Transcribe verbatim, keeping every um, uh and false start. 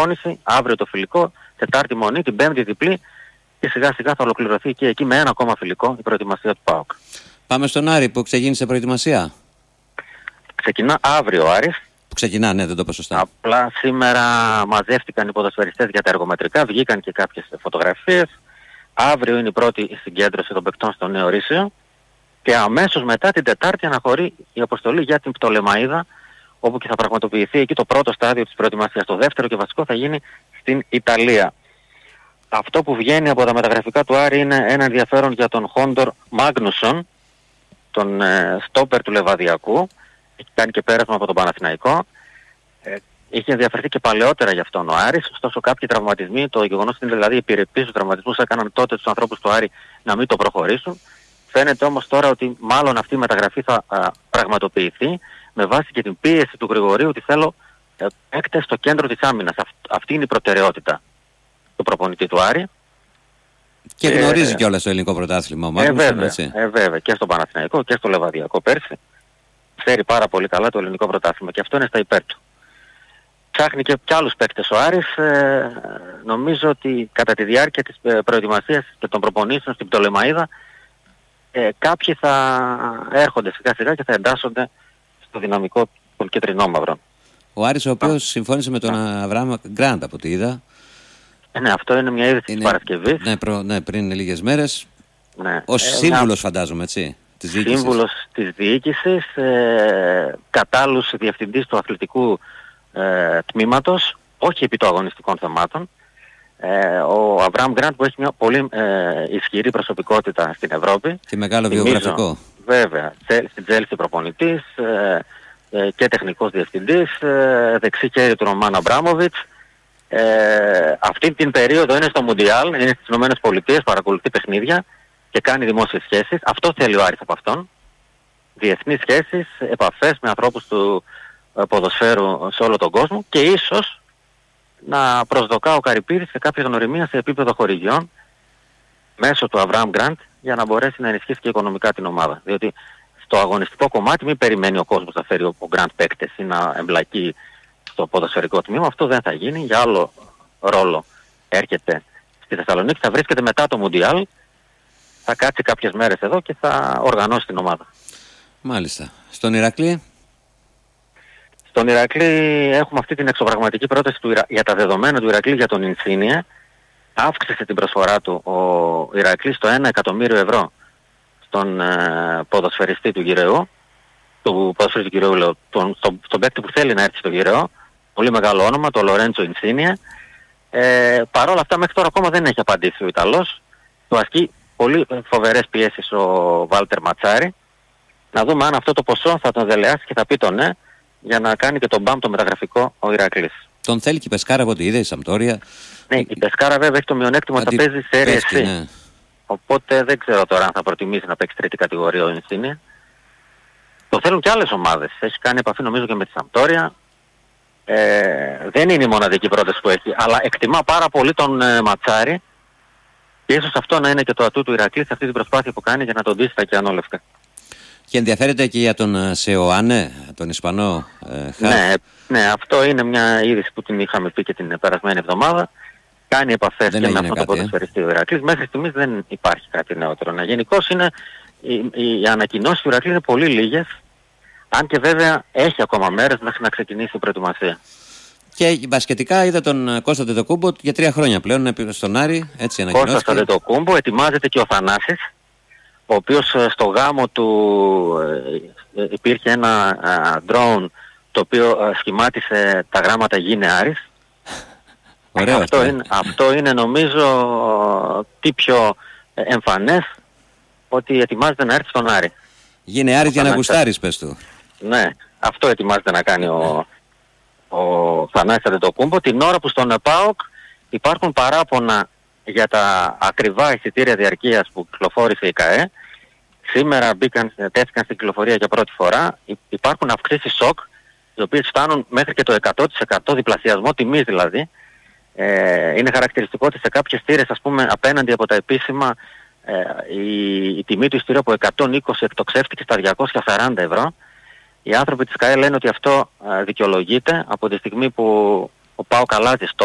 προπόνηση, αύριο το φιλικό, Τετάρτη μονή, την Πέμπτη διπλή και σιγά σιγά θα ολοκληρωθεί και εκεί με ένα ακόμα φιλικό η προετοιμασία του ΠΑΟΚ. Πάμε στον Άρη που ξεκίνησε προετοιμασία. Ξεκινά αύριο ο Άρης. Που ξεκινά, ναι, δεν το είπα σωστά. Απλά σήμερα μαζεύτηκαν οι ποδοσφαιριστές για τα εργομετρικά, βγήκαν και κάποιες φωτογραφίες. Αύριο είναι η πρώτη συγκέντρωση των παικτών στο Νέο Ρήσιο και αμέσως μετά την Τετάρτη αναχωρεί η αποστολή για την Πτολεμαΐδα, όπου και θα πραγματοποιηθεί εκεί το πρώτο στάδιο της προετοιμασίας. Το δεύτερο και βασικό θα γίνει στην Ιταλία. Αυτό που βγαίνει από τα μεταγραφικά του Άρη είναι ένα ενδιαφέρον για τον Χόντορ Μάγνουσον, τον ε, στόπερ του Λεβαδιακού. Έχει κάνει και πέρασμα από τον Παναθηναϊκό. Ε, είχε ενδιαφερθεί και παλαιότερα για αυτόν ο Άρης, ωστόσο κάποιοι τραυματισμοί, το γεγονός είναι δηλαδή οι επιρρεπείς του τραυματισμούς έκαναν τότε τους ανθρώπους του Άρη να μην το προχωρήσουν. Φαίνεται όμως τώρα ότι μάλλον αυτή η μεταγραφή θα α, πραγματοποιηθεί με βάση και την πίεση του Γρηγορίου ότι θέλω ε, παίκτες στο κέντρο της άμυνας. Αυτ, αυτή είναι η προτεραιότητα του προπονητή του Άρη. Και ε, γνωρίζει ε, κιόλας το ελληνικό πρωτάθλημα ο Μάγνουσον, ε, βέβαια, έτσι. Ε, βέβαια, και στο Παναθηναϊκό και στο Λεβαδιακό πέρσι. Ξέρει πάρα πολύ καλά το ελληνικό πρωτάθλημα και αυτό είναι στα υπέρ του. Ψάχνει και, και άλλους παίκτες ο Άρης. Ε, νομίζω ότι κατά τη διάρκεια της ε, προετοιμασίας και των προπονήσεων στην Πτολεμαΐδα ε, κάποιοι θα έρχονται σιγά σιγά και θα εντάσσονται στο δυναμικό των κεντρινόμαυρων. Ο Άρης ο οποίος Α. συμφώνησε με τον Αβραάμ Γκραντ από ό,τι είδα. Ε, ναι, αυτό είναι μια είδηση είναι, της Παρασκευής. Ναι, προ, ναι, πριν λίγες μέρες. Ναι. Ως ε, σύμβουλος μια... φαντάζομαι, έτσι. Της σύμβουλος της διοίκησης, ε, κατάλληλος διευθυντής του αθλητικού ε, τμήματος, όχι επί των αγωνιστικών θεμάτων. Ε, ο Αβραάμ Γκραντ που έχει μια πολύ ε, ισχυρή προσωπικότητα στην Ευρώπη. Και μεγάλο βιογραφικό. Βέβαια, στην Chelsea προπονητής ε, ε, και τεχνικός διευθυντής, ε, δεξί χέρι του Ρωμάν Αμπράμοβιτς. Ε, αυτή την περίοδο είναι στο Μουντιάλ, είναι στις Ηνωμένες Πολιτείες, παρακολουθεί παιχνίδια και κάνει δημόσιες σχέσεις. Αυτό θέλει ο Άρης από αυτόν. Διεθνείς σχέσεις, επαφές με ανθρώπους του ε, ποδοσφαίρου σε όλο τον κόσμο και ίσως να προσδοκά ο Καρυπίδης σε κάποια γνωριμία σε επίπεδο χορηγιών μέσω του Αβραάμ Γκραντ για να μπορέσει να ενισχύσει και οικονομικά την ομάδα. Διότι στο αγωνιστικό κομμάτι μην περιμένει ο κόσμος να φέρει ο Γκραντ παίκτες ή να εμπλακεί στο ποδοσφαιρικό τμήμα. Αυτό δεν θα γίνει. Για άλλο ρόλο έρχεται στη Θεσσαλονίκη. Θα βρίσκεται μετά το Μουντιάλ. Θα κάτσει κάποιες μέρες εδώ και θα οργανώσει την ομάδα. Μάλιστα. Στον Ηρακλή. Στον Ηρακλή έχουμε αυτή την εξωπραγματική πρόταση του Ιρα... για τα δεδομένα του Ηρακλή για τον Ινσίνιε. Αύξησε την προσφορά του ο Ηρακλής στο ένα εκατομμύριο ευρώ στον ε, ποδοσφαιριστή του Γυραιού. Του ποδοσφαιριστή του Γυραιού λέω, τον, στον, στον παίκτη που θέλει να έρθει στο Γυραιό. Πολύ μεγάλο όνομα, το Λορέντσο Ινσίνιε. Ε, Παρ' όλα αυτά μέχρι τώρα ακόμα δεν έχει απαντήσει ο Ιταλός. Του ασκεί πολύ φοβερές πιέσεις ο Βάλτερ Ματσάρη. Να δούμε αν αυτό το ποσό θα τον δελεάσει και θα πει το ναι για να κάνει και τον μπαμ το μεταγραφικό ο Ηρακλής. Τον θέλει και η Πεσκάρα από ό,τι είδε, η Σαμπτόρια. Ναι, η Πεσκάρα βέβαια έχει το μειονέκτημα ότι θα παίζει σε Serie C. Ναι. Οπότε δεν ξέρω τώρα αν θα προτιμήσει να παίξει τρίτη κατηγορία ο Ινσίνιε. Το θέλουν και άλλες ομάδες. Έχει κάνει επαφή νομίζω και με τη Σαμπτόρια. Ε, δεν είναι η μοναδική πρόταση που έχει, αλλά εκτιμά πάρα πολύ τον ε, Ματσάρη και ίσως αυτό να είναι και το ατού του Ηρακλή σε αυτή την προσπάθεια που κάνει για να τον δει στα κιανόλευκα. Και ενδιαφέρεται και για τον Σεοάνε, τον Ισπανό ε, ναι, ναι, αυτό είναι μια είδηση που την είχαμε πει και την περασμένη εβδομάδα. Κάνει επαφές δεν και με αυτό το ποδοσφαιριστή ο Ηρακλής. Μέχρι στιγμής δεν υπάρχει κάτι νεότερο. Ναι, γενικώς είναι, οι, οι, οι ανακοινώσεις του Ηρακλή είναι πολύ λίγες, αν και βέβαια έχει ακόμα μέρες μέχρι να ξεκινήσει η προετοιμασία. Και μπασκετικά είδα τον Κώστα Τετοκούμπο για τρία χρόνια πλέον στον Άρη, έτσι ανακοινώθηκε. Κώστα Τετοκούμπο, ετοιμάζεται και ο Θανάσης, ο οποίος στο γάμο του ε, υπήρχε ένα drone το οποίο σχημάτισε τα γράμματα «Γίνε Άρης». Ωραίο αυτό, αυτό. Είναι, αυτό είναι νομίζω τι πιο εμφανές ότι ετοιμάζεται να έρθει στον Άρη. Γίνε Άρης για να γουστάρεις πες του. Ναι, αυτό ετοιμάζεται να κάνει ο, ο Θανάσης Αντετοκούμπο την ώρα που στον ΠΑΟΚ υπάρχουν παράπονα για τα ακριβά εισιτήρια διαρκείας που κυκλοφόρησε η ΚΑΕ. Σήμερα μπήκαν, τέθηκαν στην κυκλοφορία για πρώτη φορά. Υπάρχουν αυξήσεις σοκ, οι οποίες φτάνουν μέχρι και το εκατό τοις εκατό διπλασιασμό τιμής δηλαδή. Ε, είναι χαρακτηριστικό ότι σε κάποιες θύρες, ας πούμε, απέναντι από τα επίσημα, ε, η, η τιμή του εισιτηρίου από εκατόν είκοσι εκτοξεύτηκε στα διακόσια σαράντα ευρώ. Οι άνθρωποι της ΚΑΕ λένε ότι αυτό ε, δικαιολογείται από τη στιγμή που ο ΠΑΟΚ αλλάζει